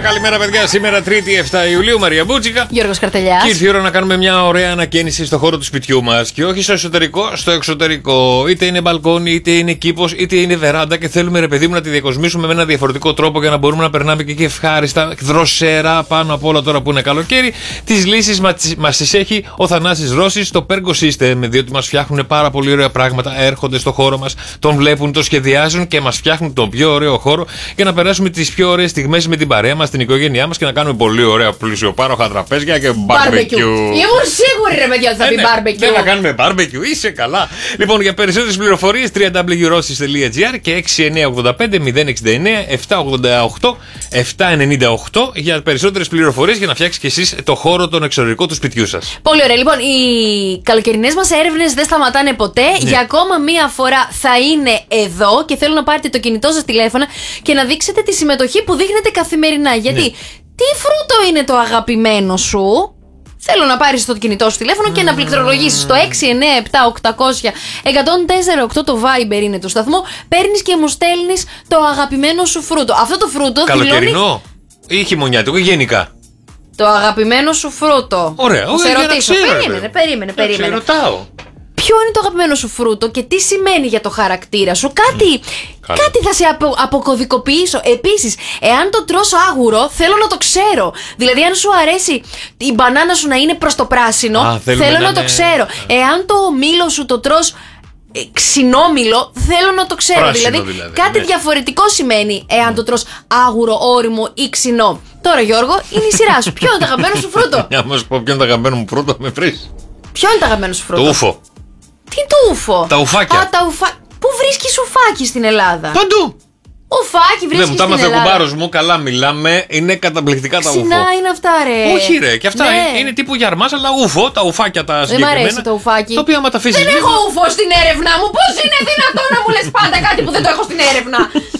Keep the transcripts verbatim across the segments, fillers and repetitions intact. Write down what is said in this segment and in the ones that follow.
καλημέρα παιδιά. Σήμερα Τρίτη εφτά Ιουλίου, Μαρία Μπούτσικα. Γιώργος Καρτελιάς. Και ήρθε η ώρα να κάνουμε μια ωραία ανακαίνιση στο χώρο του σπιτιού μας. Και όχι στο εσωτερικό, στο εξωτερικό. Είτε είναι μπαλκόνι, είτε είναι κήπος, είτε είναι βεράντα. Και θέλουμε ρε παιδί μου να τη διακοσμήσουμε με ένα διαφορετικό τρόπο για να μπορούμε να περνάμε και εκεί ευχάριστα, δροσερά πάνω απ' όλα τώρα που είναι καλοκαίρι. Τις λύσεις μας τις έχει ο Θανάσης Ρώση στο Pergo System. Διότι μας φτιάχνουν πάρα πολύ ωραία πράγματα. Έρχονται στο χώρο μας, τον βλέπουν, το σχεδιάζουν και μας φτιάχνουν τον πιο ωραίο χώρο για να περάσουμε τις πιο ωραίες στιγμές με την παρέα μας, την οικογένειά μας και να κάνουμε πολύ ωραία πλουσιοπάροχα τραπέζια και μπάρμπεκιου. Ήμουν σίγουρη ρε παιδιά ότι θα πει μπάρμπεκιου. Δεν θα κάνουμε μπάρμπεκιου, είσαι καλά. Λοιπόν, για περισσότερες πληροφορίες double-u double-u double-u τελεία rossis τελεία gr και έξι εννιά οκτώ πέντε μηδέν έξι εννιά επτά ογδόντα οκτώ επτά ενενήντα οκτώ για περισσότερες πληροφορίες για να φτιάξεις και εσείς το χώρο τον εξωτερικό του σπιτιού σας. Πολύ ωραία. Λοιπόν, οι καλοκαιρινές μας έρευνες δεν σταματάνε ποτέ. Ναι. Για ακόμα μία φορά θα είναι εδώ και θέλω να πάρετε το κινητό σας τηλέφωνα και να δείξετε τη συμμετοχή που δείχνετε καθημερινά. Γιατί ναι. Τι φρούτο είναι το αγαπημένο σου? Θέλω να πάρεις το κινητό σου τηλέφωνο και να πληκτρολογήσεις το έξι εννιά επτά οκτώ μηδέν μηδέν ένα μηδέν τέσσερα οκτώ, το Viber είναι το σταθμό. Παίρνεις και μου στέλνεις το αγαπημένο σου φρούτο. Αυτό το φρούτο καλοκαιρινό δηλώνει... ή χειμωνιάτικο ή γενικά? Το αγαπημένο σου φρούτο. Ωραία, θα σε ρωτήσω. Ξέρω, περίμενε, περίμενε, περίμενε. Σε ρωτάω. Ποιο είναι το αγαπημένο σου φρούτο και τι σημαίνει για το χαρακτήρα σου? Κάτι, mm, κάτι θα σε απο, αποκωδικοποιήσω. Επίσης, εάν το τρως άγουρο, θέλω να το ξέρω. Δηλαδή, αν σου αρέσει η μπανάνα σου να είναι προς το πράσινο, Α, θέλω να, να το ξέρω. Εάν το μήλο σου το τρως ε, ξινόμηλο, θέλω να το ξέρω. Πράσινο, δηλαδή, δηλαδή, κάτι ναι. διαφορετικό σημαίνει εάν mm. το τρως άγουρο, όριμο ή ξινό. Τώρα, Γιώργο, είναι η σειρά σου. Ποιο είναι το αγαπημένο σου φρούτο? Για να σου πω ποιο είναι το αγαπημένο μου φρούτο, με βρεις. Ποιο είναι το αγαπημένο σου φρούτο? Το ούφο. Τι είναι το ούφο? Τα ουφάκια. Α, τα ουφα... Πού βρίσκεις ουφάκι στην Ελλάδα? Παντού. Ουφάκι βρίσκεις στην Ελλάδα? Δεν μου τα έμαθε ο κουμπάρος μου, καλά μιλάμε. Είναι καταπληκτικά τα ουφο. Ξινά είναι αυτά ρε. Όχι ρε, και αυτά ναι. είναι τύπου γιαρμάς, αλλά ούφο, τα ουφάκια τα συγκεκριμένα. Δεν μ' αρέσει το ουφάκι. Το οποίο άμα τα αφήσεις. Δεν έχω ούφο στην έρευνά μου. Πώς είναι δυνατόν να μου λες πάντα κάτι που δεν το έχω στην έρευνα?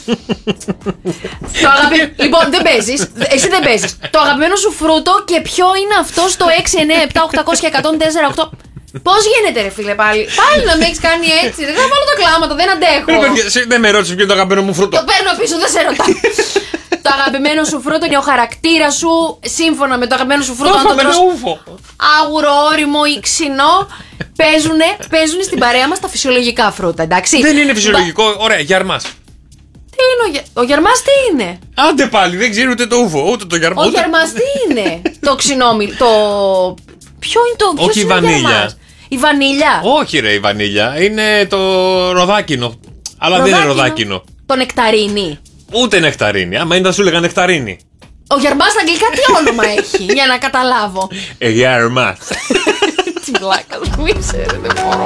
Το αγαπη... Λοιπόν, δεν παίζεις. Εσύ δεν παίζεις. Το αγαπημένο σου φρούτο και ποιο είναι αυτό στο έξι εννιά επτά οκτώ μηδέν μηδέν ένα μηδέν τέσσερα οκτώ. Πώς γίνεται ρε φίλε πάλι? Πάλι να με έχεις κάνει έτσι. Δεν θα βάλω τα κλάματα, δεν αντέχω. Δεν με ρώτησες ποιο είναι το αγαπημένο μου φρούτο. Το παίρνω πίσω, δεν σε ρωτάω. Το αγαπημένο σου φρούτο είναι ο χαρακτήρας σου. Σύμφωνα με το αγαπημένο σου φρούτο, αν το τρως άγουρο, όριμο ή ξινό, παίζουνε, παίζουνε στην παρέα μας τα φυσιολογικά φρούτα, εντάξει. Δεν είναι φυσιολογικό, ωραία, γιαρμάς. Τι είναι ο, γε... ο γιαρμάς, τι είναι? Άντε πάλι, δεν ξέρω ούτε το ούφο, ούτε το γιαρμά. Ο ούτε... γιαρμάς τι είναι? Το ξινόμιλ, το... Ποιο είναι το... Όχι η βανίλια. Η βανίλια. Όχι ρε η βανίλια, είναι το ροδάκινο. Αλλά ροδάκινο. Δεν είναι ροδάκινο. Το νεκταρίνι. Ούτε νεκταρίνι, άμα είναι θα σου λέγα νεκταρίνι. Ο γιαρμάς στα αγγλικά τι όνομα έχει, για να καταλάβω? Ε, γιαρμάς. Τι βλάκα, μην ξέρετε.